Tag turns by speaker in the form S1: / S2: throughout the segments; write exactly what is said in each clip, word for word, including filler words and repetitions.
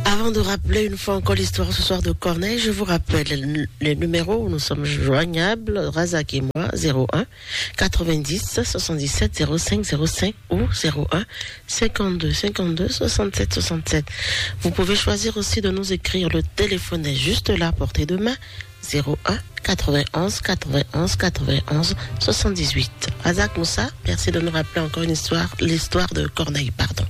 S1: Avant de rappeler une fois encore l'histoire ce soir de Corneille, je vous rappelle les numéros où nous sommes joignables, Razak et moi, zéro un quatre-vingt-dix soixante-dix-sept zéro cinq zéro cinq ou zéro un cinquante-deux cinquante-deux soixante-sept soixante-sept. Vous pouvez choisir aussi de nous écrire, le téléphone est juste là à portée de main, zéro un quatre-vingt-onze quatre-vingt-onze quatre-vingt-onze soixante-dix-huit. Razak Moussa, merci de nous rappeler encore une histoire, l'histoire de Corneille, pardon.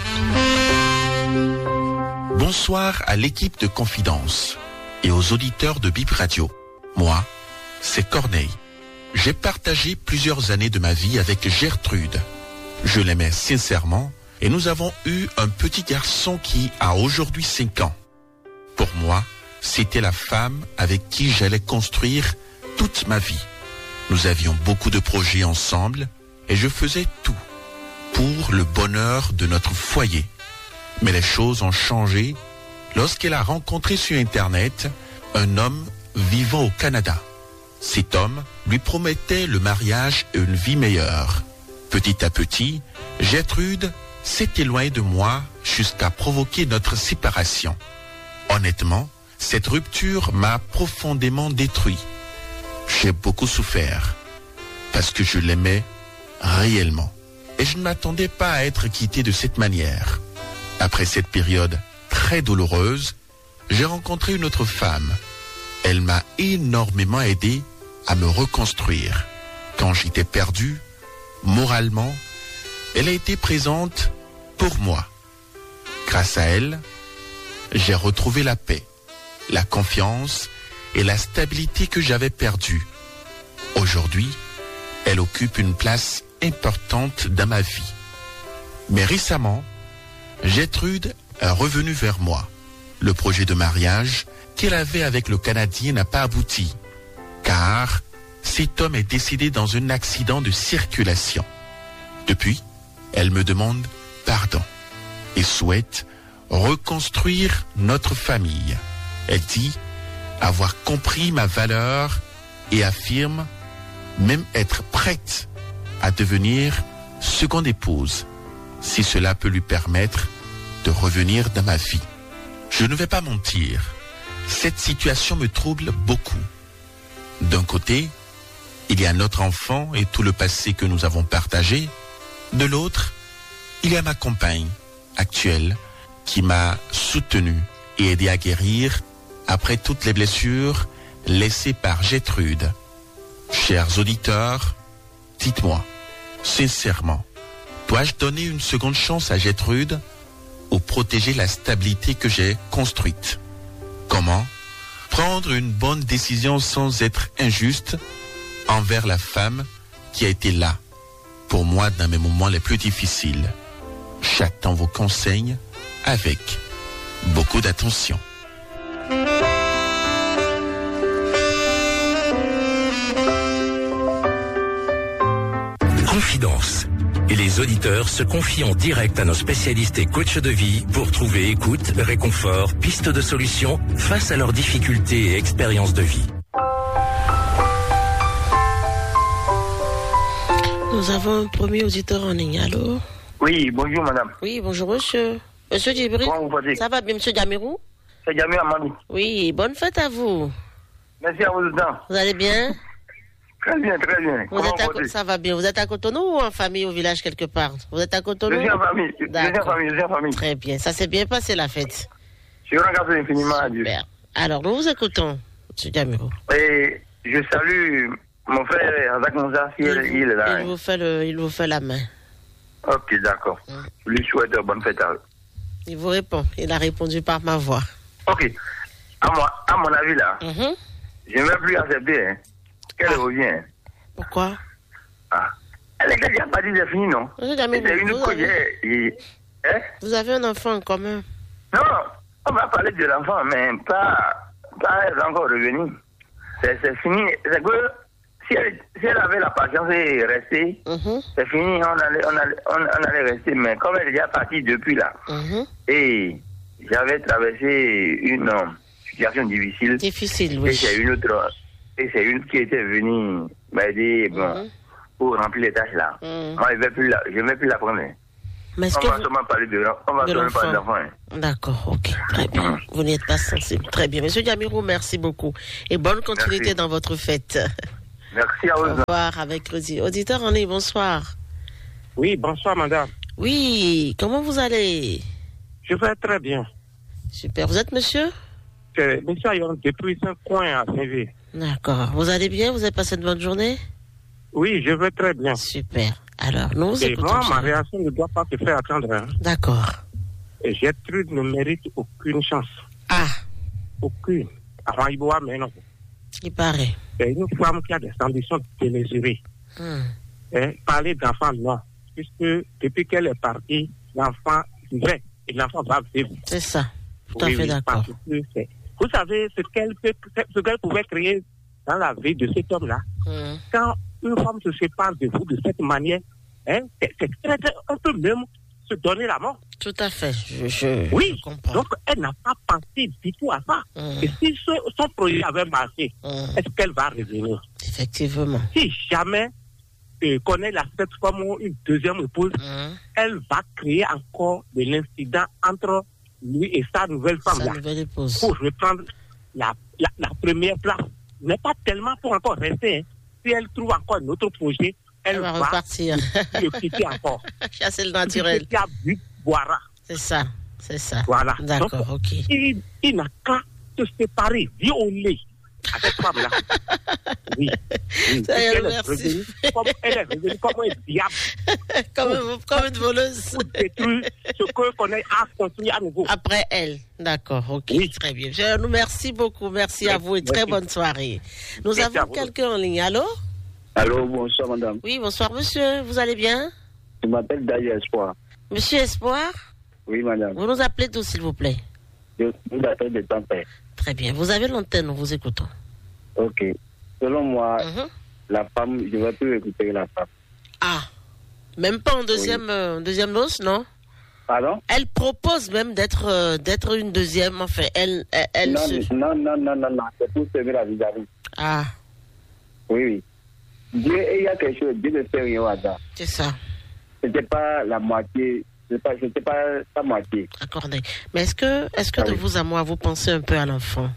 S2: Bonsoir à l'équipe de Confidence et aux auditeurs de Bip Radio. Moi, c'est Corneille. J'ai partagé plusieurs années de ma vie avec Gertrude. Je l'aimais sincèrement et nous avons eu un petit garçon qui a aujourd'hui cinq ans. Pour moi, c'était la femme avec qui j'allais construire toute ma vie. Nous avions beaucoup de projets ensemble et je faisais tout pour le bonheur de notre foyer. Mais les choses ont changé lorsqu'elle a rencontré sur Internet un homme vivant au Canada. Cet homme lui promettait le mariage et une vie meilleure. Petit à petit, Gertrude s'est éloignée de moi jusqu'à provoquer notre séparation. Honnêtement, cette rupture m'a profondément détruit. J'ai beaucoup souffert parce que je l'aimais réellement. Et je ne m'attendais pas à être quitté de cette manière. Après cette période très douloureuse, j'ai rencontré une autre femme. Elle m'a énormément aidé à me reconstruire. Quand j'étais perdu, moralement, elle a été présente pour moi. Grâce à elle, j'ai retrouvé la paix, la confiance et la stabilité que j'avais perdues. Aujourd'hui, elle occupe une place importante dans ma vie. Mais récemment, Gertrude est revenue vers moi. Le projet de mariage qu'elle avait avec le Canadien n'a pas abouti, car cet homme est décédé dans un accident de circulation. Depuis, elle me demande pardon et souhaite reconstruire notre famille. Elle dit avoir compris ma valeur et affirme même être prête à devenir seconde épouse, si cela peut lui permettre de revenir dans ma vie. Je ne vais pas mentir, cette situation me trouble beaucoup. D'un côté, il y a notre enfant et tout le passé que nous avons partagé. De l'autre, il y a ma compagne actuelle qui m'a soutenu et aidé à guérir après toutes les blessures laissées par Gertrude. Chers auditeurs, dites-moi, sincèrement, dois-je donner une seconde chance à Gertrude ou protéger la stabilité que j'ai construite? Comment prendre une bonne décision sans être injuste envers la femme qui a été là pour moi dans mes moments les plus difficiles? J'attends vos conseils avec beaucoup d'attention.
S3: Confidence. Et les auditeurs se confient en direct à nos spécialistes et coachs de vie pour trouver écoute, réconfort, pistes de solutions face à leurs difficultés et expériences de vie.
S1: Nous avons un premier auditeur en ligne. Allô?
S4: Oui, bonjour madame.
S1: Oui, bonjour monsieur. Monsieur Djibril, ça va bien monsieur Djamirou?
S4: C'est Djamir Amadou.
S1: Oui, bonne fête à vous.
S4: Merci à vous dedans.
S1: Vous allez bien?
S4: Très bien, très bien.
S1: Vous êtes à, ça va bien. Vous êtes à Cotonou ou en famille au village quelque part? Vous êtes à Cotonou?
S4: Je suis en famille. Je suis en famille, je suis en famille.
S1: Très bien. Ça s'est bien passé la fête?
S4: Je remercie infiniment à Dieu.
S1: Super. Alors, nous vous écoutons, M. Djamirou.
S4: Et je salue mon frère Razak Moussa, si il, il est là.
S1: Il vous fait, le, il vous fait la main.
S4: Ok, d'accord. Hum. Je lui souhaite bonne fête à eux.
S1: Il vous répond. Il a répondu par ma voix.
S4: Ok. À, moi, à mon avis, là,
S1: mm-hmm.
S4: je ne vais plus accepter hein, qu'elle ah. revienne.
S1: Pourquoi?
S4: Ah. Elle est déjà partie, c'est fini, non?
S1: C'est une vous, avez...
S4: Et... Hein?
S1: Vous avez un enfant en commun?
S4: Non, on va parler de l'enfant, mais pas, pas elle est encore revenue. C'est, c'est fini. C'est que si elle, si elle avait la patience et rester, mm-hmm. c'est fini, on allait, on, allait, on, on allait rester. Mais comme elle est déjà partie depuis là, mm-hmm. et j'avais traversé une euh, situation difficile.
S1: Difficile, oui.
S4: Et c'est une autre, et c'est une qui était venue m'aider bon, mm-hmm. pour remplir les tâches là. Mm-hmm. Moi, je ne vais plus la, je vais plus la prendre.
S1: Mais est-ce
S4: on
S1: que
S4: va
S1: vous...
S4: seulement parler de, on va
S1: de
S4: seulement
S1: l'enfant.
S4: parler d'enfants. Hein.
S1: D'accord, ok, très bien. Vous n'êtes pas sensible. Très bien. Monsieur Diamirou, merci beaucoup. Et bonne continuité
S4: Merci.
S1: dans votre fête.
S4: Merci à vous.
S1: Au revoir avec Rosie. Auditeur en ligne, bonsoir.
S5: Oui, bonsoir, madame.
S1: Oui, comment vous allez?
S5: Je vais très bien.
S1: Super. Vous êtes monsieur?
S5: C'est monsieur Ayon depuis Saint-Coin à Saint-Vé.
S1: D'accord. Vous allez bien? Vous avez passé une bonne journée?
S5: Oui, je vais très bien.
S1: Super. Alors, nous vous
S5: Et
S1: écoutons.
S5: moi, ma
S1: chérie.
S5: réaction ne doit pas se faire attendre. Hein.
S1: D'accord.
S5: Et Gertrude ne mérite aucune chance.
S1: Ah,
S5: Aucune. Avant, il boit, mais non.
S1: il paraît.
S5: C'est une femme qui a des ambitions démesurées.
S1: Hmm.
S5: Hein, parler d'enfant, non. Puisque depuis qu'elle est partie, l'enfant vivait. Et l'enfant va vivre.
S1: C'est ça. Tout à
S5: Oui,
S1: fait
S5: oui,
S1: d'accord.
S5: parce que c'est- Vous savez ce qu'elle, peut- ce qu'elle pouvait créer dans la vie de cet homme-là.
S1: Hmm.
S5: Quand une femme se sépare de vous de cette manière, hein, c'est, c'est très, très, on peut même se donner la mort.
S1: Tout à fait. Je, je,
S5: Oui,
S1: je comprends.
S5: donc elle n'a pas pensé du tout à ça.
S1: Hmm.
S5: Et si ce- son projet avait marché,
S1: Hmm.
S5: est-ce qu'elle va revenir?
S1: Effectivement.
S5: Si jamais euh, connaît la cette femme ou une deuxième épouse,
S1: Hmm.
S5: elle va créer encore de l'incident entre lui et sa nouvelle
S1: Sa
S5: femme-là
S1: nouvelle épouse.
S5: pour reprendre la, la, la première place. Mais pas tellement pour encore rester. Hein. Si elle trouve encore un autre projet, elle,
S1: Elle va
S5: va
S1: repartir.
S5: le quitter encore.
S1: Chasser le naturel.
S5: Celui qui a bu boira.
S1: C'est ça. C'est ça.
S5: Voilà.
S1: D'accord,
S5: Donc,
S1: ok.
S5: il, il n'a qu'à se séparer, violer à cette femme-là. Oui. oui.
S1: Ça y est,
S5: Elle, est
S1: merci.
S5: revenue comme, elle est revenue comme un diable
S1: comme, une- comme une voleuse.
S5: pour détruire ce que qu'on a construit à nouveau.
S1: Après elle. D'accord, ok.
S5: Oui.
S1: Très bien. Je nous merci beaucoup. Merci à vous et très
S5: Merci.
S1: bonne soirée. Nous
S5: Merci à
S1: avons
S5: vous.
S1: quelqu'un en ligne. Allô?
S6: Allô, bonsoir madame.
S1: Oui, bonsoir monsieur. Vous allez bien?
S6: Je m'appelle Daïa Espoir.
S1: Monsieur Espoir,
S6: Oui madame.
S1: vous nous appelez d'où s'il vous plaît?
S6: Je vous appelle de Tampere.
S1: Très bien. Vous avez l'antenne, nous vous écoutons.
S6: Ok. Selon moi,
S1: Mhm.
S6: la femme, je ne vais plus récupérer la femme.
S1: Ah, même pas en deuxième, euh, deuxième noce, non?
S6: Pardon?
S1: Elle propose même d'être euh, d'être une deuxième. Enfin, elle, elle, elle
S6: non,
S1: se...
S6: non, non, non, non, non. C'est pour servir la vis-à-vis.
S1: Ah,
S6: Oui, oui. Dieu, il y a quelque chose. Dieu ne fait rien au hasard.
S1: c'est ça.
S6: Ce n'était pas la moitié. Ce n'était pas la moitié.
S1: Accordé. Mais est-ce que, est-ce que
S6: Ah
S1: de
S6: oui.
S1: vous à moi, vous pensez un peu à l'enfant?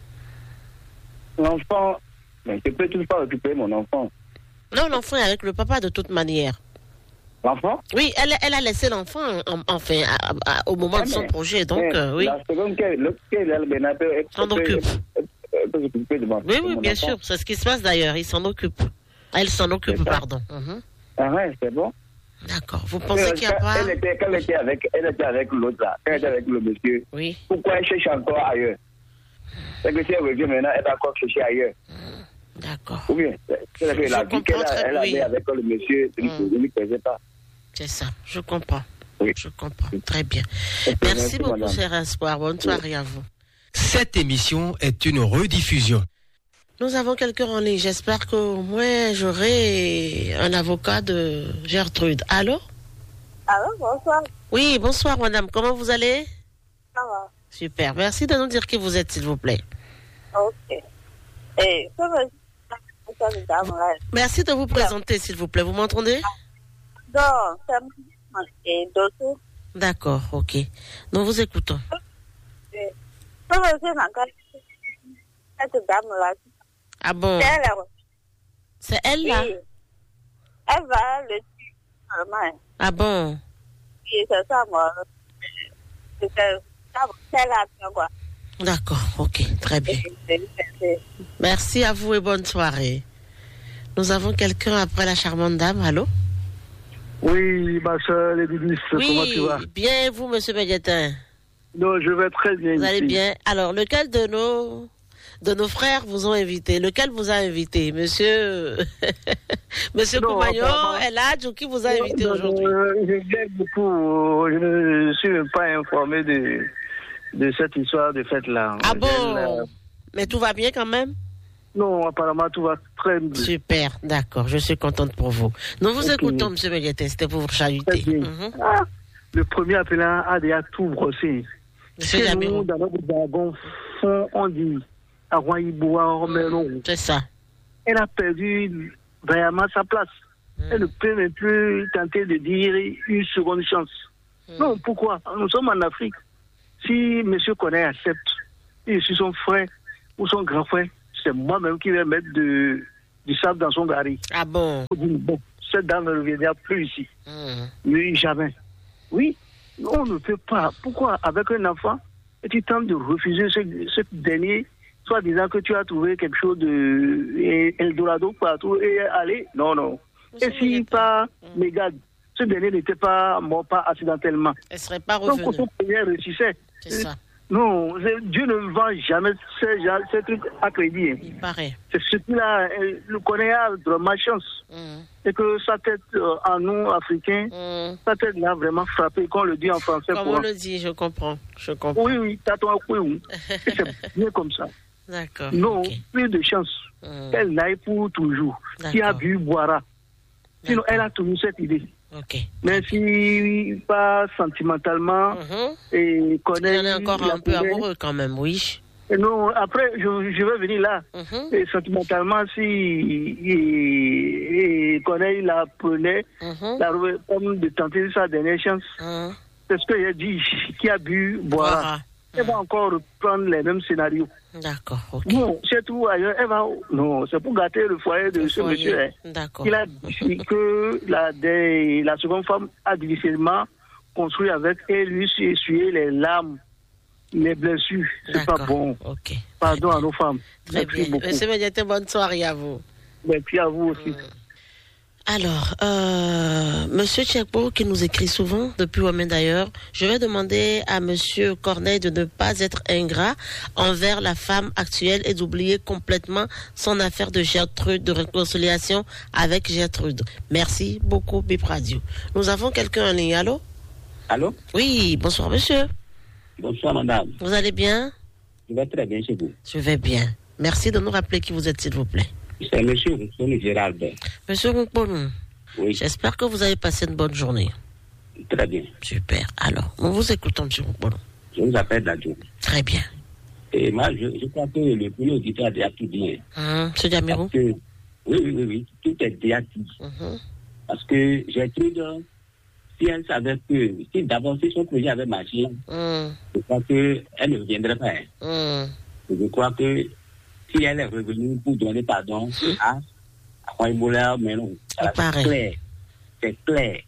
S6: L'enfant, mais je peux toujours pas récupérer mon enfant.
S1: Non, l'enfant est avec le papa de toute manière.
S6: L'enfant?
S1: Oui, elle, elle a laissé l'enfant, en- enfin, à- à- au moment
S6: Ah,
S1: de son
S6: mais-
S1: projet. Donc,
S6: mais
S1: euh, oui.
S6: La seconde qu'elle, le- qu'elle, elle, elle, elle, elle,
S1: S'en
S6: elle,
S1: occupe.
S6: elle, elle peut s'occuper de mon-
S1: Oui,
S6: de
S1: oui,
S6: mon
S1: bien
S6: enfant.
S1: sûr. C'est ce qui se passe d'ailleurs. Il s'en occupe. Elle s'en occupe,
S6: C'est ça.
S1: pardon. Mhm.
S6: Ah ouais, c'est bon.
S1: D'accord. Vous pensez qu'il n'y a
S6: Quand
S1: pas...
S6: elle était, quand elle était avec, elle était avec l'autre là, quand elle était avec le monsieur,
S1: Oui.
S6: pourquoi elle cherche encore ailleurs? C'est que si elle revient maintenant, elle va encore chercher ailleurs.
S1: D'accord.
S6: Ou bien, c'est
S1: Je-
S6: que la
S1: je
S6: vie qu'elle
S1: comprends
S6: a-
S1: très
S6: elle
S1: bien.
S6: avait avec le monsieur,
S1: Mm.
S6: ne lui plaisait pas.
S1: C'est ça. Je comprends.
S6: Oui.
S1: Je comprends. Très bien.
S6: Ok,
S1: Merci beaucoup,
S6: madame.
S1: cher Espoir. Bonne soirée à vous.
S7: Cette émission est une rediffusion.
S1: Nous avons quelqu'un en ligne. J'espère qu'au moins j'aurai un avocat de Gertrude. Allô?
S8: Allô, bonsoir.
S1: Oui, bonsoir, madame. Comment vous allez?
S8: Ça va.
S1: Super. Merci de nous dire qui vous êtes, s'il vous plaît.
S8: Ok. Et comme je dame là,
S1: Merci de vous présenter, s'il vous plaît. Vous m'entendez?
S8: donc, c'est moi et d'autres.
S1: D'accord, ok. Nous vous écoutons.
S8: Comme je suis dans cette dame là,
S1: Ah bon?
S8: elle,
S1: C'est elle, là?
S8: oui, elle va le tuer normalement.
S1: Ah bon?
S8: Et c'est ça, moi. C'est ça, c'est là, quoi.
S1: D'accord, ok. Très bien.
S8: Et c'est- c'est- c'est-
S1: Merci à vous et bonne soirée. Nous avons quelqu'un après la charmante dame. Allô?
S9: Oui, ma soeur, les Bibis, comment tu vas?
S1: Bien, vous, monsieur Médiatin.
S9: Non, je vais très bien.
S1: Vous allez
S9: ici.
S1: bien. Alors, lequel de nos, de nos frères vous ont invité? Lequel vous a invité? Monsieur, monsieur
S9: Non,
S1: Koumayo,
S9: apparemment-
S1: Eladj, ou qui vous a invité
S9: Non,
S1: aujourd'hui?
S9: euh, je viens beaucoup, euh, je ne suis même pas informé de, de cette histoire de fête-là.
S1: Ah
S9: Elle,
S1: bon?
S9: euh,
S1: Mais tout va bien quand même?
S9: non, apparemment, tout va très bien.
S1: Super, d'accord, je suis contente pour vous. Nous vous
S9: Ok.
S1: écoutons, monsieur Médiatin, c'était pour vous chahuter.
S9: Très bien.
S1: Mhm.
S9: Ah, le premier appelant a déjà tout brossé.
S1: Monsieur
S9: Chez
S1: Jamirou.
S9: nous, dans notre jargon, fond, on dit Aroibois, Melon.
S1: C'est ça.
S9: Elle a perdu vraiment sa place.
S1: Mm.
S9: Elle ne peut même plus tenter de dire une seconde chance. Mmh. Non, pourquoi? Nous sommes en Afrique. Si M. Koné accepte, et je suis son frère ou son grand frère, c'est moi-même qui vais mettre de, du sable dans son gari.
S1: Ah bon?
S9: Bon, cette dame ne reviendra plus ici.
S1: Mmh.
S9: Mais jamais. Oui, on ne peut pas. Pourquoi, avec un enfant, et tu tentes de refuser ce, ce dernier, soit disant que tu as trouvé quelque chose de Eldorado partout et aller? Non, non. Et si pas mmh. Mégad, ce dernier n'était pas mort pas accidentellement.
S1: Elle ne serait pas revenue.
S9: Donc, son premier réussissait.
S1: C'est ça.
S9: Non, Dieu ne vend jamais ces, ces trucs à crédit.
S1: Il paraît.
S9: C'est ce qu'il a, le connaît a de malchance. Mm. Et que sa tête, euh, en nous, Africains, mm. sa tête l'a vraiment frappé, qu'on le dit en français.
S1: Comme on le dit, je comprends. Je comprends.
S9: Oui, oui, t'as ton oui. C'est bien comme ça.
S1: D'accord.
S9: Non,
S1: okay.
S9: Plus de chance. Mm. Elle n'aille pour toujours. Qui a bu, boira. Sinon, elle a toujours cette idée.
S1: Okay.
S9: Mais si pas sentimentalement
S1: mm-hmm.
S9: et connaît.
S1: Il en est encore un peu amoureux quand même, oui.
S9: Et non, après je, je vais venir là.
S1: Mm-hmm.
S9: Et sentimentalement, si il connaît, il appelait mm-hmm. la comme de tenter sa dernière chance. Mm-hmm. C'est ce que j'ai dit, qui a bu, boira. Voilà. Elle va encore reprendre les mêmes scénarios.
S1: D'accord, ok.
S9: Non, c'est tout ailleurs. Elle va... Non, c'est pour gâter le foyer de le ce foyer. Monsieur. Hein.
S1: D'accord.
S9: Il a dit que la, des, la seconde femme a difficilement construit avec et lui essuyer les larmes, les blessures. C'est
S1: D'accord.
S9: pas bon.
S1: Ok.
S9: Pardon à nos femmes.
S1: Très
S9: Merci
S1: bien.
S9: beaucoup.
S1: Monsieur Médiaté, bonne soirée à vous.
S9: Merci à vous aussi.
S1: Mmh. Alors, euh, Monsieur Tchekpo, qui nous écrit souvent, depuis Ouamen d'ailleurs, je vais demander à Monsieur Corneille de ne pas être ingrat envers la femme actuelle et d'oublier complètement son affaire de Gertrude, de réconciliation avec Gertrude. Merci beaucoup, Bip Radio. Nous avons quelqu'un en ligne. Allô?
S10: Allô?
S1: Oui, bonsoir monsieur.
S10: Bonsoir madame.
S1: Vous allez bien?
S10: Je vais très bien chez vous.
S1: Je vais bien. Merci de nous rappeler qui vous êtes, s'il vous plaît.
S10: C'est monsieur Rouponou Gérald.
S1: Monsieur Rouponou.
S10: Oui.
S1: J'espère que vous avez passé une bonne journée.
S10: Très bien.
S1: Super. Alors, nous vous écoutons, monsieur Rouponou.
S10: Je vous appelle Dadjo.
S1: Très bien.
S10: Et moi, je, je crois que le premier auditeur a déjà tout dit.
S1: Hum, monsieur Diamiro?
S10: Que, oui, oui, oui, oui. Tout est déjà dit. Uh-huh. Parce que j'ai cru que si elle savait que, si d'abord, si son projet avait marché, hum. je crois qu'elle ne reviendrait pas. Hum. Je crois que si elle est revenue pour donner pardon à Roy-Moulin, mais non, c'est clair. C'est clair.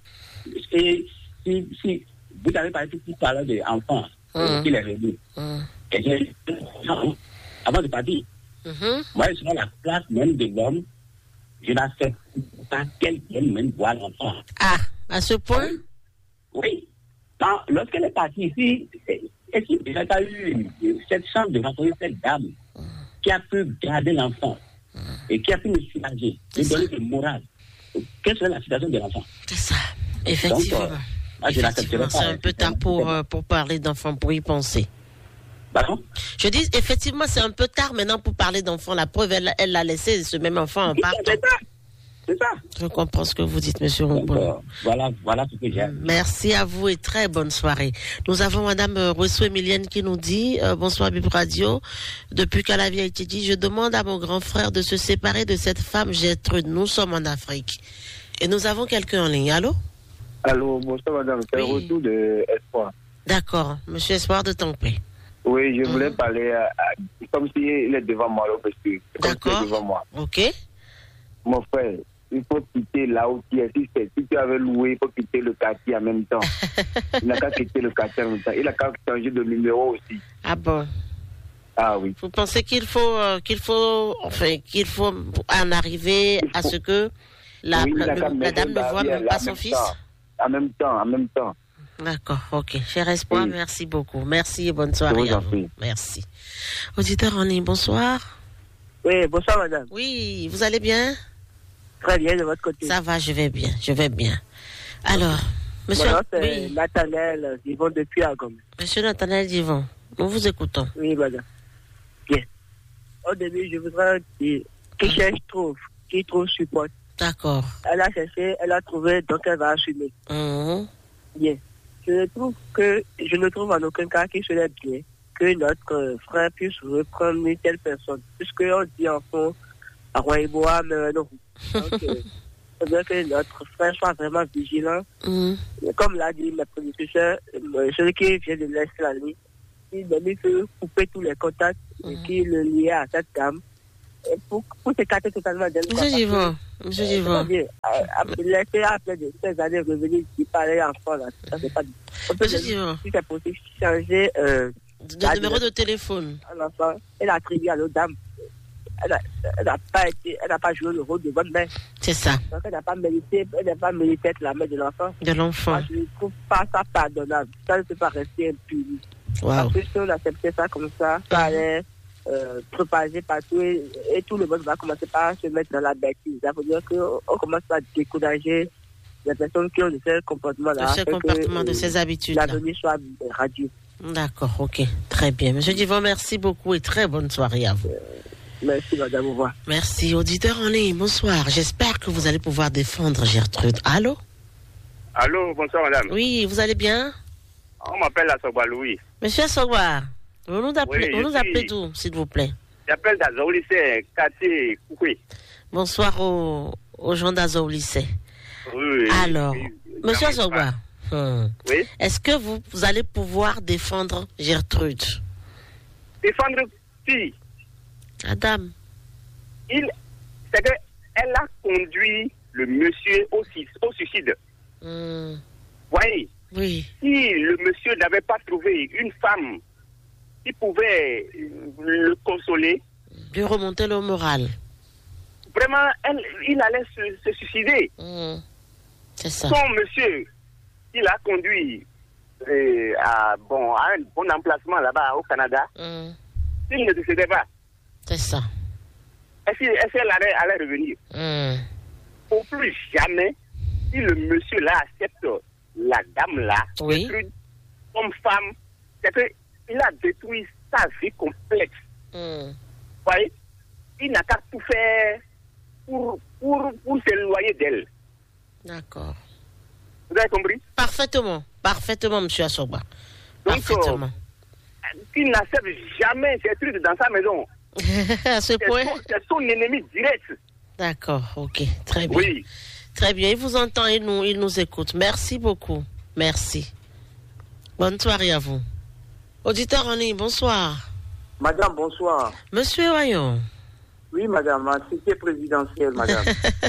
S10: Et si, si vous avez parlé tout à l'heure d'enfants, mmh. qui est revenu. Mmh. Et j'ai, avant de partir, mmh. moi, je suis à la place même de l'homme, je n'accepte pas quelqu'un même voir l'enfant.
S1: Ah, à ce point?
S10: Oui. Quand, lorsqu'elle est partie ici, est-ce qu'il n'y a pas eu cette chance de rencontrer cette dame mmh. qui a pu garder l'enfant mmh. et qui a pu me soulager, me donner le moral? Quelle serait la situation de l'enfant?
S1: C'est ça, effectivement. Donc, euh,
S10: moi,
S1: effectivement, c'est un peu tard pour, euh, pour parler d'enfants, pour y penser.
S10: Pardon?
S1: Je dis, effectivement, c'est un peu tard maintenant pour parler d'enfants. La preuve, elle, elle l'a laissé, ce même enfant en partant.
S10: C'est ça. C'est ça.
S1: Je comprends ce que vous dites, monsieur Rouponou.
S10: Voilà, voilà ce que j'ai.
S1: Merci à vous et très bonne soirée. Nous avons madame Rousseau Emilienne qui nous dit, euh, bonsoir Bip Radio. Depuis qu'à la vie a été dit, je demande à mon grand frère de se séparer de cette femme Gertrude. Nous sommes en Afrique. Et nous avons quelqu'un en ligne. Allô?
S6: Allô, bonsoir madame. C'est oui. Le retour de Espoir.
S1: D'accord. Monsieur Espoir de Tampé.
S6: Oui, je voulais mmh. parler à, à, comme s'il est devant moi, parce que
S1: d'accord.
S6: Est devant moi.
S1: Ok.
S6: Mon frère, il faut quitter là où tu es. Si, si tu avais loué, il faut quitter le quartier en même temps. Il n'a qu'à quitter le quartier en même temps. Il a qu'à changer de numéro aussi.
S1: Ah bon?
S6: Ah oui.
S1: Vous pensez qu'il faut, euh, qu'il faut, enfin, qu'il faut en arriver faut... à ce que la,
S6: oui,
S1: la, le, la dame ne voit même pas son fils?
S6: Temps. En même temps, en même temps.
S1: D'accord, ok. Cher Espoir, oui. Merci beaucoup. Merci et bonne soirée à vous. Merci. Auditeur en ligne, bonsoir.
S11: Oui, bonsoir madame.
S1: Oui, vous allez bien?
S11: Très bien, de votre côté.
S1: Ça va, je vais bien, je vais bien. Alors, monsieur...
S11: Bon, c'est oui. Nathanaël Divon depuis Agom.
S1: Monsieur Nathanaël Divon, nous vous écoutons.
S11: Oui, madame. Bien. Au début, je voudrais dire qui mmh. cherche trouve, qui trouve support.
S1: D'accord.
S11: Elle a cherché, elle a trouvé, donc elle va assumer.
S1: Mmh.
S11: Bien. Je trouve que, je ne trouve en aucun cas qu'il serait bien que notre frère puisse reprendre une telle personne. Puisqu'on dit en fond, à Roybois, mais non. Donc, euh, il faudrait que notre frère soit vraiment vigilant.
S1: Mmh.
S11: Comme l'a dit ma prédécesseur, celui qui vient de laisser la nuit, il devait se couper tous les contacts mmh. et qui le liait à cette dame. Et pour, pour s'écarter totalement d'elle.
S1: Monsieur Givon, Monsieur Givon.
S11: Laisser après de seize années revenir, qui parlait enfant, là, ça c'est pas.
S1: Monsieur Givon.
S11: Si c'est possible, changer. Euh,
S1: de numéro de téléphone.
S11: L'enfant, elle a attribué à l'autre dame. Elle n'a pas été, elle n'a pas joué le rôle de bonne mère.
S1: C'est ça.
S11: Donc elle n'a pas mérité, elle n'a pas mérité être la mère de l'enfant.
S1: De l'enfant.
S11: Moi, je ne trouve pas ça pardonnable. Ça ne peut pas rester impuni.
S1: Wow.
S11: Parce que si on acceptait ça comme ça, ça allait euh, propager partout et, et tout le monde va commencer par se mettre dans la bêtise. Ça veut dire qu'on commence à décourager les personnes qui ont de ces comportements-là.
S1: De ces comportements, que, de ces habitudes.
S11: L'avenir soit radieux.
S1: D'accord, ok. Très bien. Monsieur Givon, merci beaucoup et très bonne soirée à vous. Euh,
S11: Merci, madame. Au revoir.
S1: Merci. Auditeur en ligne, bonsoir. J'espère que vous allez pouvoir défendre Gertrude. Allô?
S12: Allô, bonsoir, madame.
S1: Oui, vous allez bien?
S12: On m'appelle Asogba Louis.
S1: Monsieur Asogba, vous nous appelez,
S12: oui,
S1: vous nous
S12: suis...
S1: appelez d'où, s'il vous plaît?
S12: J'appelle d'Azao lycée, quartier Koukoui.
S1: Bonsoir aux, aux gens d'Azao lycée.
S12: Oui.
S1: Alors, oui, monsieur Asogba, hum,
S12: oui?
S1: Est-ce que vous, vous allez pouvoir défendre Gertrude?
S12: Défendre qui?
S1: Madame.
S12: Il, c'est qu'elle a conduit le monsieur au, au suicide.
S1: Mm.
S12: Voyez.
S1: Oui.
S12: Si le monsieur n'avait pas trouvé une femme qui pouvait le consoler,
S1: lui remonter le moral.
S12: Vraiment, elle, il allait se, se suicider.
S1: Mm. C'est ça.
S12: Son monsieur, il a conduit euh, à, bon, à un bon emplacement là-bas au Canada.
S1: Mm.
S12: Il ne décédait pas.
S1: C'est ça.
S12: Est-ce qu'elle allait, allait revenir?
S1: Mm.
S12: Au plus jamais, si le monsieur-là accepte la dame-là,
S1: oui.
S12: comme femme, c'est qu'il a détruit sa vie complète.
S1: Mm.
S12: Vous voyez? Il n'a qu'à tout faire pour, pour, pour s'éloigner d'elle.
S1: D'accord.
S12: Vous avez compris?
S1: Parfaitement. Parfaitement, monsieur Asogba. Parfaitement.
S12: Euh, qu'il n'accepte jamais Gertrude dans sa maison.
S1: À ce point.
S12: C'est son ennemi direct.
S1: D'accord, ok, très bien.
S12: Oui.
S1: Très bien, il vous entend, il nous, il nous écoute. Merci beaucoup. Merci. Bonne soirée à vous. Auditeur en ligne, bonsoir.
S13: Madame, bonsoir.
S1: Monsieur Wayon.
S13: Oui, madame, ma cité présidentielle, madame.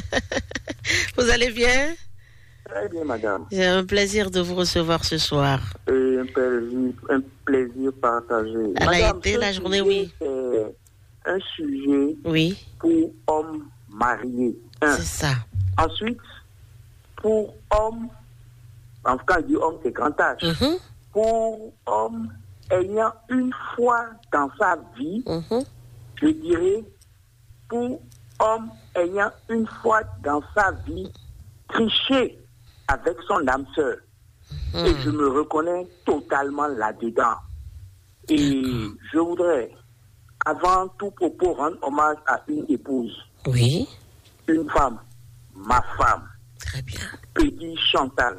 S1: Vous allez bien?
S13: Très bien, madame.
S1: J'ai un plaisir de vous recevoir ce soir.
S13: Et un plaisir, un plaisir partagé.
S1: Elle
S13: madame,
S1: a été la journée, oui.
S13: C'est un sujet
S1: oui.
S13: pour hommes mariés. Un.
S1: C'est ça.
S13: Ensuite, pour hommes, en tout cas, je dis homme, c'est grand âge.
S1: Mm-hmm.
S13: Pour hommes ayant une fois dans sa vie,
S1: mm-hmm.
S13: je dirais, pour homme ayant une fois dans sa vie triché avec son âme sœur. Mm. Et je me reconnais totalement là-dedans. Et je voudrais, avant tout propos, rendre hommage à une épouse.
S1: Oui.
S13: Une femme, ma femme.
S1: Très bien.
S13: Petit Chantal.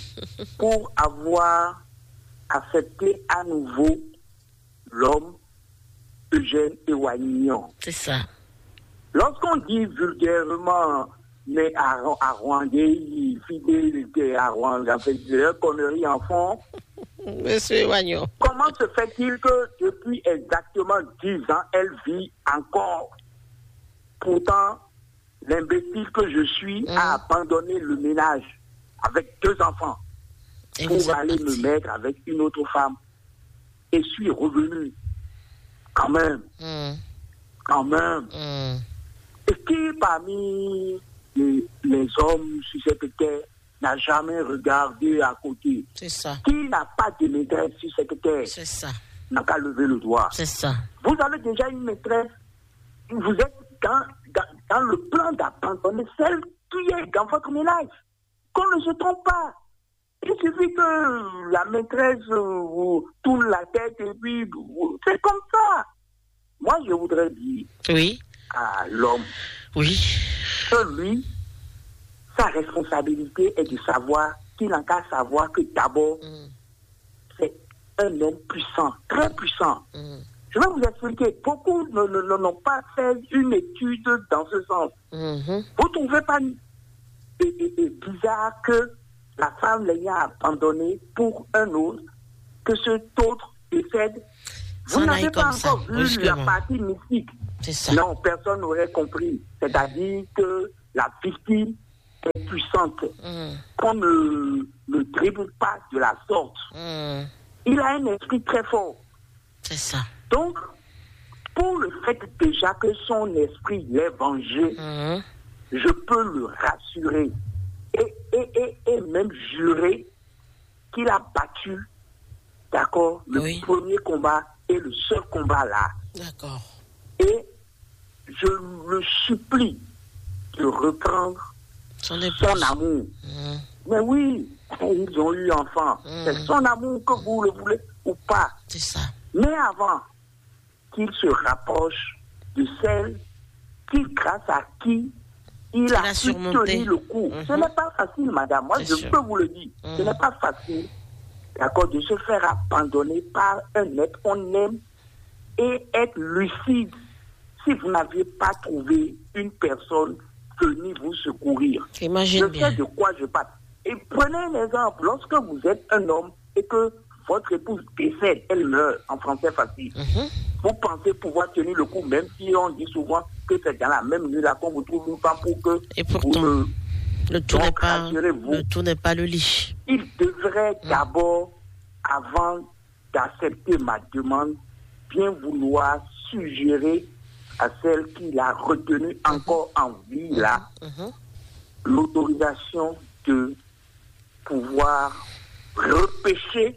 S13: Pour avoir accepté à nouveau l'homme Eugène Ewanignon.
S1: C'est ça.
S13: Lorsqu'on dit vulgairement, mais à, à Rwandais, fidélité à Rwanda, fait des conneries en fond.
S1: Monsieur Ewanignon.
S13: Comment se fait-il que depuis exactement dix ans, elle vit encore? Pourtant, l'imbécile que je suis mmh. a abandonné le ménage avec deux enfants et pour aller parti. me mettre avec une autre femme. Et suis revenu. Quand même.
S1: Mmh.
S13: Quand même.
S1: Mmh.
S13: Et qui parmi les, les hommes sur cette terre n'a jamais regardé à côté?
S1: C'est ça.
S13: Qui n'a pas de maîtresse sur cette terre?
S1: C'est ça.
S13: N'a qu'à lever le doigt.
S1: C'est ça.
S13: Vous avez déjà une maîtresse. Vous êtes dans, dans, dans le plan d'abandonner celle qui est dans votre ménage. Qu'on ne se trompe pas. Il suffit que la maîtresse vous tourne la tête et puis vous, c'est comme ça. Moi, je voudrais dire
S1: oui.
S13: à l'homme
S1: oui.
S13: que lui, sa responsabilité est de savoir qu'il n'a qu'à savoir que d'abord, mm. c'est un homme puissant, très puissant. Mm. Je vais vous expliquer. Beaucoup n'ont ne, ne, pas fait une étude dans ce sens.
S1: Mm-hmm.
S13: Vous ne trouvez pas est, est- est bizarre que la femme l'ait abandonné pour un autre, que cet autre décède. Vous
S1: S'en
S13: n'avez
S1: aille
S13: pas
S1: comme ça,
S13: encore vu la
S1: brusquement.
S13: partie mystique.
S1: C'est ça.
S13: Non, personne n'aurait compris. C'est-à-dire que la victime est puissante.
S1: Mm.
S13: Qu'on ne le dribble pas de la sorte.
S1: Mm.
S13: Il a un esprit très fort.
S1: C'est ça.
S13: Donc, pour le fait déjà que son esprit l'ait vengé,
S1: Mm.
S13: je peux le rassurer et, et, et, et même jurer qu'il a battu, d'accord, le
S1: Oui.
S13: premier combat et le seul combat là.
S1: D'accord.
S13: Et je le supplie de reprendre
S1: Son
S13: son
S1: épouse.
S13: amour.
S1: Mm.
S13: Mais oui, ils ont eu enfant.
S1: Mm.
S13: C'est son amour que vous le voulez ou pas.
S1: C'est ça.
S13: Mais avant qu'il se rapproche de celle qui, grâce à qui il a,
S1: a
S13: pu
S1: surmonté.
S13: tenir le coup.
S1: Mhm.
S13: Ce n'est pas facile, madame. Moi,
S1: C'est
S13: je
S1: sûr.
S13: peux vous le dire. Ce
S1: Mhm.
S13: n'est pas facile, d'accord, de se faire abandonner par un être qu'on aime et être lucide si vous n'aviez pas trouvé une personne venue vous secourir.
S1: Imagine
S13: Je
S1: bien.
S13: sais de quoi je parle. Et prenez un exemple. Lorsque vous êtes un homme et que votre épouse décède, elle meurt, en français facile,
S1: Mhm.
S13: vous pensez pouvoir tenir le coup, même si on dit souvent que c'est dans la même nuit là qu'on vous trouve une femme pour que
S1: Et pourtant,
S13: vous ne-
S1: le tout
S13: donc,
S1: n'est pas,
S13: rassurez-vous.
S1: le tout n'est pas le lit.
S13: il devrait d'abord, avant d'accepter ma demande, bien vouloir suggérer à celle qui l'a retenue encore en vie là,
S1: Mhm.
S13: l'autorisation de pouvoir repêcher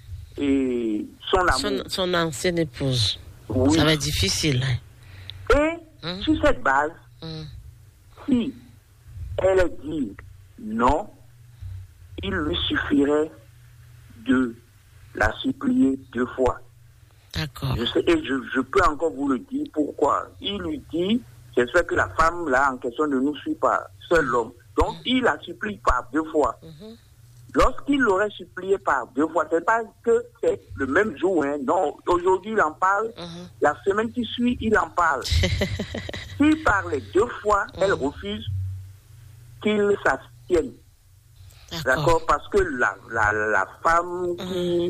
S13: et son amour.
S1: Son, son ancienne épouse.
S13: Oui.
S1: Ça va être difficile. hein.
S13: Et
S1: Hum.
S13: sur cette base,
S1: Mm.
S13: si elle dit non, il lui suffirait de la supplier deux fois.
S1: D'accord.
S13: Je sais, et je, je peux encore vous le dire pourquoi. Il lui dit, j'espère que la femme là en question ne nous suit pas, seul l'homme. Donc il la supplie par deux fois.
S1: Mhm.
S13: Lorsqu'il l'aurait supplié par deux fois, c'est pas que c'est le même jour, hein. Non, aujourd'hui il en parle,
S1: Mhm.
S13: la semaine qui suit il en parle. S'il parle deux fois, elle refuse qu'il s'abstienne.
S1: D'accord.
S13: D'accord, parce que la, la, la femme qui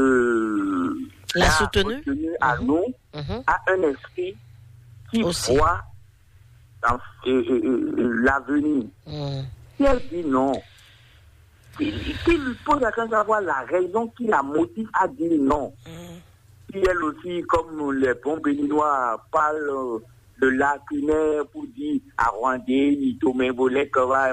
S13: euh,
S1: L'a
S13: l'a
S1: soutenue
S13: retenue à nous
S1: Mhm.
S13: a un esprit qui
S1: Aussi.
S13: voit dans, euh, euh, euh, l'avenir.
S1: Mm.
S13: Si elle dit non, il, il lui pose la question de savoir la raison qui la motive à dire non.
S1: Mm.
S13: Si elle aussi, comme les bons béninois, parle euh, de lacunaire pour dire à Rwandais, ni Tomé Bolek,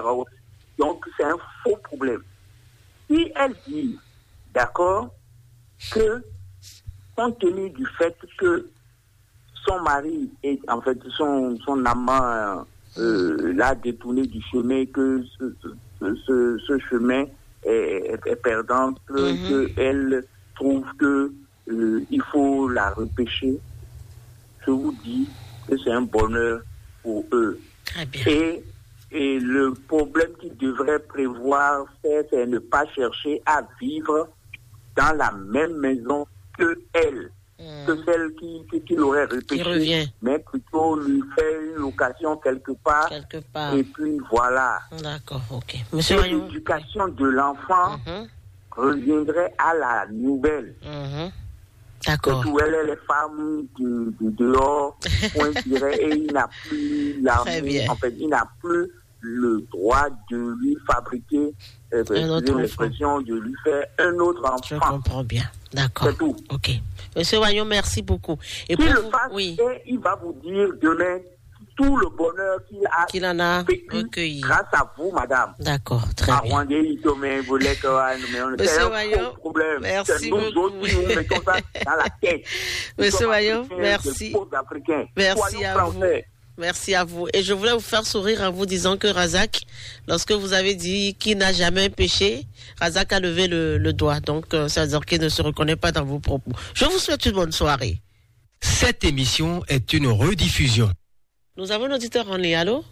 S13: donc c'est un faux problème. Si elle dit, d'accord, que compte tenu du fait que son mari est, en fait, son, son amant euh, l'a détourné du chemin, que ce, ce, ce, ce chemin est, est, est perdant,
S1: Mhm.
S13: qu'elle trouve que euh, il faut la repêcher, je vous dis que c'est un bonheur pour eux.
S1: Très bien.
S13: Et, et le problème qu'ils devraient prévoir, c'est, c'est ne pas chercher à vivre dans la même maison que elle,
S1: Mm.
S13: que celle qui, qui, qui l'aurait repêché,
S1: revient.
S13: mais plutôt lui faire une location quelque part,
S1: Quelque part.
S13: et puis voilà.
S1: D'accord, ok.
S13: Et
S1: Monsieur Vaillant.
S13: l'éducation de l'enfant
S1: Mhm.
S13: reviendrait à la nouvelle.
S1: Mhm. D'accord.
S13: Surtout elle est les femmes de, de dehors, point dirait, et il n'a plus
S1: Très bien.
S13: l'armée, en fait, il n'a plus le droit de lui fabriquer, euh,
S1: Un autre
S13: excusez l'expression, de lui faire un autre
S1: Je
S13: enfant.
S1: comprends bien. D'accord.
S13: C'est tout.
S1: Ok. Monsieur Vaillant, merci beaucoup. Et
S13: Qu'il
S1: pour
S13: le
S1: vous-
S13: fasse,
S1: oui,
S13: et il va vous dire demain tout le bonheur qu'il a
S1: qu'il en a
S13: vécu
S1: recueilli.
S13: grâce à vous, madame.
S1: D'accord, très
S13: À
S1: bien.
S13: Rwandais, il te met, vous l'êtes, euh, mais on-
S1: Monsieur
S13: c'est un
S1: Vaillant,
S13: faux problème.
S1: merci
S13: C'est nous
S1: beaucoup.
S13: autres qui nous mettons ça dans la tête. Nous
S1: Monsieur
S13: sommes
S1: Vaillant,
S13: Africains,
S1: merci.
S13: des pauvres Africains.
S1: Merci
S13: Soyons
S1: à
S13: français.
S1: Merci à vous. Et je voulais vous faire sourire en vous disant que Razak, lorsque vous avez dit qu'il n'a jamais péché, Razak a levé le, le doigt. Donc, euh, ça veut dire qu'il ne se reconnaît pas dans vos propos. Je vous souhaite une bonne soirée.
S7: Cette émission est une rediffusion.
S1: Nous avons un auditeur en ligne. Allô?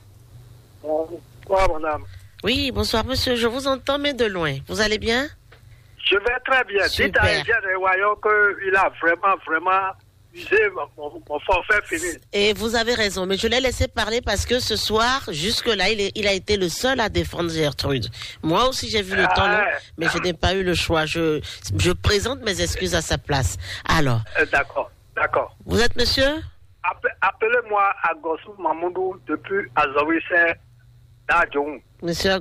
S14: Bonsoir, madame.
S1: Oui, bonsoir, monsieur. Je vous entends, mais de loin. Vous allez bien?
S14: Je vais très bien. Dites à
S1: Super.
S14: Eugène Royon qu'il a vraiment, vraiment diffuser mon, mon forfait fini.
S1: Et vous avez raison, mais je l'ai laissé parler parce que ce soir, jusque-là, il, est, il a été le seul à défendre Gertrude. Moi aussi, j'ai vu le ah, temps long, mais je n'ai pas eu le choix. Je, je présente mes excuses à sa place. Alors.
S14: Euh, d'accord, d'accord.
S1: Vous êtes monsieur?
S14: Appelez-moi Agosou Mamoudou depuis Azawi, c'est Dadjong.
S1: Monsieur